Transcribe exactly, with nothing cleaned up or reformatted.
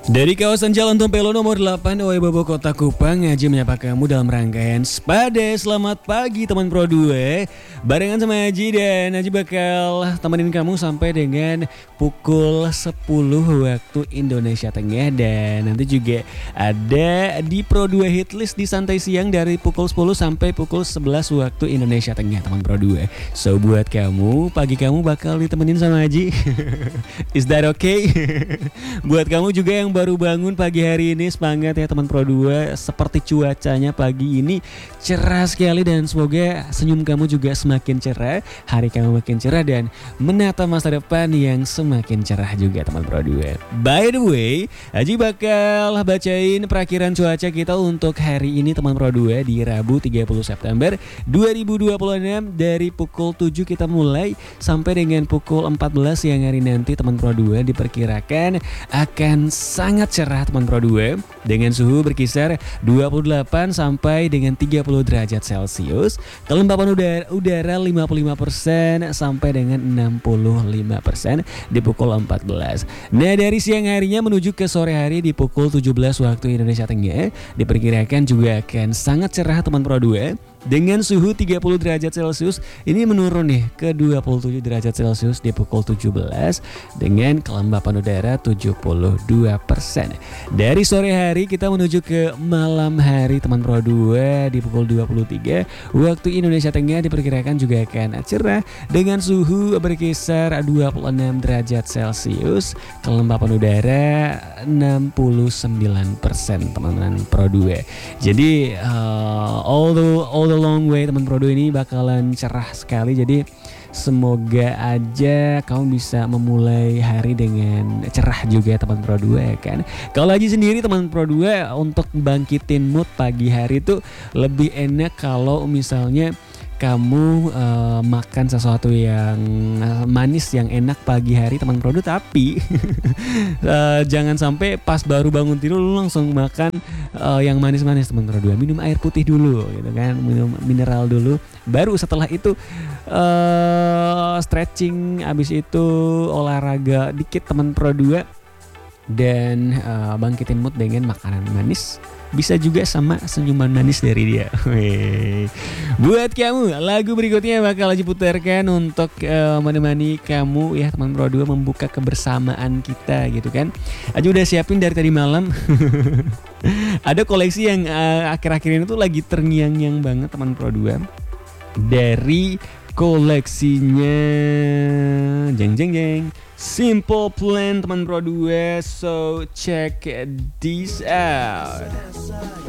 Dari kawasan Jalan Tompelo nomor delapan Owai Bobo Kota Kupang, Haji menyapa kamu dalam rangkaian Spade. Selamat pagi teman Pro dua. Barengan sama Haji, dan Haji bakal temenin kamu sampai dengan pukul sepuluh waktu Indonesia Tengah. Dan nanti juga ada di Pro dua Hitlist di Santai Siang dari pukul sepuluh sampai pukul sebelas waktu Indonesia Tengah teman Pro dua. So buat kamu, pagi kamu bakal ditemenin sama Haji. Is that okay? Buat kamu juga yang baru bangun pagi hari ini, semangat ya teman Pro dua. Seperti cuacanya pagi ini cerah sekali, dan semoga senyum kamu juga semakin cerah, hari kamu makin cerah, dan menata masa depan yang semakin cerah juga teman Pro dua. By the way, Haji bakal bacain perakiran cuaca kita untuk hari ini teman Pro dua di Rabu tiga puluh September dua ribu dua puluh enam. Dari pukul tujuh kita mulai sampai dengan pukul empat belas siang hari nanti teman Pro dua diperkirakan akan sangat cerah teman Pro dua, dengan suhu berkisar dua puluh delapan sampai dengan tiga puluh derajat Celcius. Kelembapan udara, udara lima puluh lima persen sampai dengan enam puluh lima persen di pukul empat belas. Nah, dari siang harinya menuju ke sore hari di pukul tujuh belas waktu Indonesia Tengah diperkirakan juga akan sangat cerah teman Pro dua, dengan suhu tiga puluh derajat Celcius. Ini menurun nih ke dua puluh tujuh derajat Celcius di pukul tujuh belas, dengan kelembapan udara tujuh puluh dua persen. Dari sore hari kita menuju ke malam hari teman Pro dua di pukul dua puluh tiga waktu Indonesia Tengah diperkirakan juga akan cerah, dengan suhu berkisar dua puluh enam derajat Celcius, kelembapan udara enam puluh sembilan persen teman-teman Pro dua. Jadi uh, all the all the long way teman Pro dua ini bakalan cerah sekali. Jadi semoga aja kamu bisa memulai hari dengan cerah juga teman Pro dua, ya kan. Kalau Haji sendiri teman Pro dua, untuk bangkitin mood pagi hari itu lebih enak kalau misalnya kamu uh, makan sesuatu yang uh, manis yang enak pagi hari teman Pro dua. Tapi uh, jangan sampai pas baru bangun tidur lu langsung makan uh, yang manis-manis teman Pro dua. Minum air putih dulu gitu kan, minum mineral dulu, baru setelah itu uh, stretching, abis itu olahraga dikit teman Pro dua, dan uh, bangkitin mood dengan makanan manis. Bisa juga sama senyuman manis dari dia. Wih. Buat kamu, lagu berikutnya bakal Haji putarkan untuk uh, menemani kamu ya teman Pro dua, membuka kebersamaan kita gitu kan. Haji udah siapin dari tadi malam. Ada koleksi yang uh, akhir-akhir ini tuh lagi terngiang-ngiang banget teman Pro dua. Dari koleksinya jeng jeng jeng Simple Plan teman Pro dua. So check this out.